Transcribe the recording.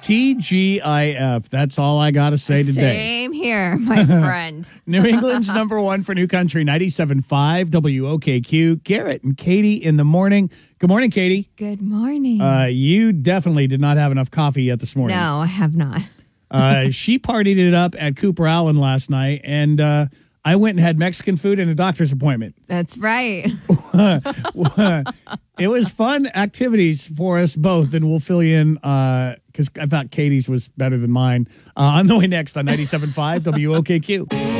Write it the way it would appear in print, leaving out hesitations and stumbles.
TGIF. That's all I got to say today. Same here, my friend. New England's number one for New Country, 97.5 WOKQ. Garrett and Katie in the morning. Good morning, Katie. Good morning. You definitely did not have enough coffee yet this morning. No, I have not. She partied it up at Cooper Allen last night, and I went and had Mexican food and a doctor's appointment. That's right. It was fun activities for us both, and we'll fill you in because I thought Katie's was better than mine. On the way next on 97.5 WOKQ.